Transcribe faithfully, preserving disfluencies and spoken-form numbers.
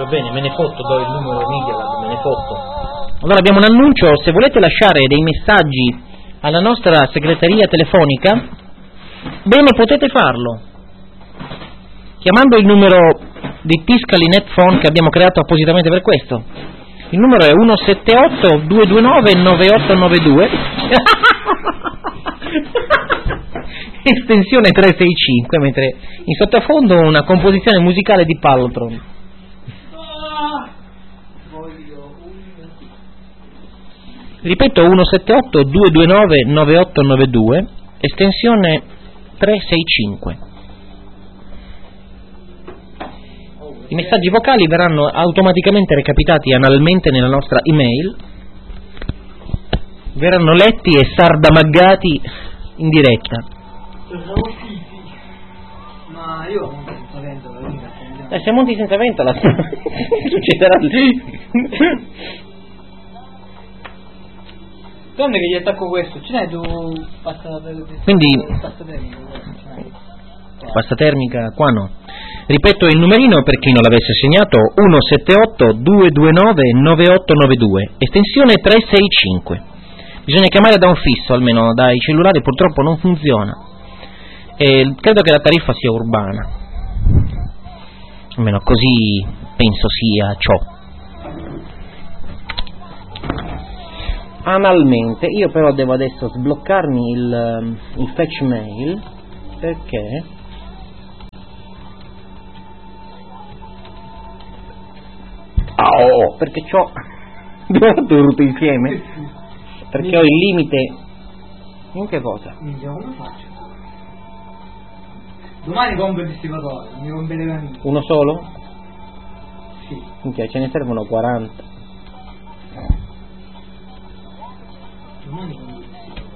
Va bene, me ne fotto, do il numero Media, me ne fotto. Allora abbiamo un annuncio: se volete lasciare dei messaggi alla nostra segreteria telefonica, bene, potete farlo chiamando il numero di Tiscali Netphone che abbiamo creato appositamente per questo. Il numero è uno sette otto due due nove nove otto nove due estensione tre sei cinque, mentre in sottofondo una composizione musicale di Pallotron. Ripeto, uno sette otto due due nove nove otto nove due, estensione tre sei cinque. I messaggi vocali verranno automaticamente recapitati analmente nella nostra email, verranno letti e sardamaggati in diretta. Ma io monto senza vento, eh, se monti senza vento la succederà lì. Donne che gli attacco questo, ce n'è tu pasta quindi pasta termica, pasta termica qua no. Ripeto il numerino per chi non l'avesse segnato: uno sette otto due due nove nove otto nove due, estensione tre sei cinque. Bisogna chiamare da un fisso, almeno dai cellulari purtroppo non funziona, e credo che la tariffa sia urbana, almeno così penso sia ciò. Analmente. Io però devo adesso sbloccarmi il, il fetch mail, perché oh, perché c'ho abbiamo fatto tutto insieme, perché ho il limite in che cosa? Minchia, come faccio? Domani compro il dissivatore, mi rompe le canine. Uno solo? Sì. Minchia, ce ne servono quaranta. Domani compro